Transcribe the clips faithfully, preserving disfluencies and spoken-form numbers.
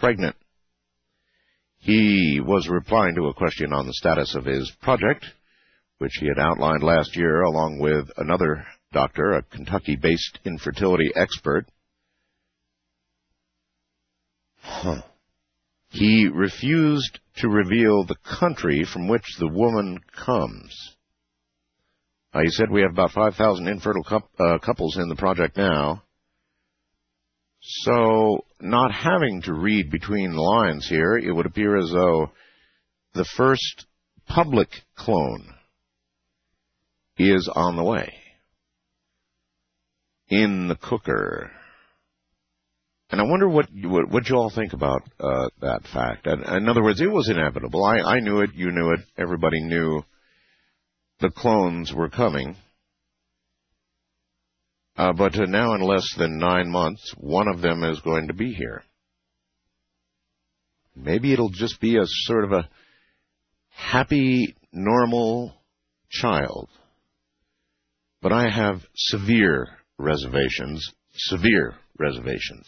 pregnant. He was replying to a question on the status of his project, which he had outlined last year along with another doctor, a Kentucky-based infertility expert. Huh. He refused to reveal the country from which the woman comes. Uh, he said we have about five thousand infertile cu- uh, couples in the project now. So, not having to read between the lines here, it would appear as though the first public clone is on the way. In the cooker. And I wonder what what, what you all think about uh, that fact. In, in other words, it was inevitable. I, I knew it, you knew it, everybody knew the clones were coming. Uh, but uh, now in less than nine months, one of them is going to be here. Maybe it'll just be a sort of a happy, normal child. But I have severe reservations, severe reservations.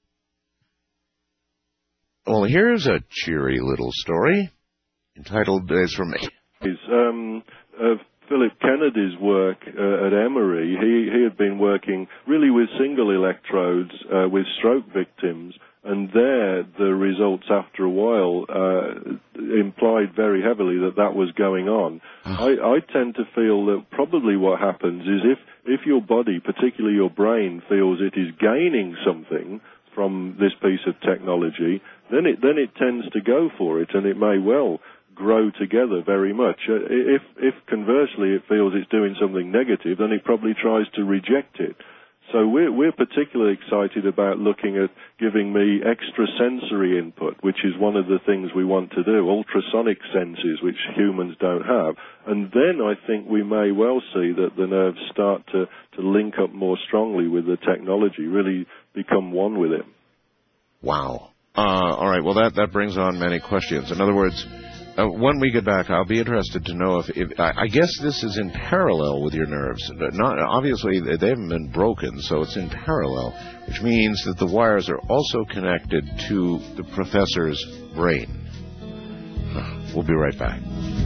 Well, here's a cheery little story entitled, it's from... Um, uh, Philip Kennedy's work uh, at Emory, he, he had been working really with single electrodes uh, with stroke victims, and there the results after a while uh, implied very heavily that that was going on. Oh. I, I tend to feel that probably what happens is if, if your body, particularly your brain, feels it is gaining something from this piece of technology, then it, then it tends to go for it, and it may well grow together very much. Uh, if, if conversely it feels it's doing something negative, then it probably tries to reject it. So we're, we're particularly excited about looking at giving me extrasensory input, which is one of the things we want to do, ultrasonic senses, which humans don't have. And then I think we may well see that the nerves start to, to link up more strongly with the technology, really become one with it. Wow. Uh, all right, well, that, that brings on many questions. In other words, Uh, when we get back, I'll be interested to know if, if I, I guess this is in parallel with your nerves. Not obviously, they haven't been broken, so it's in parallel, which means that the wires are also connected to the professor's brain. We'll be right back.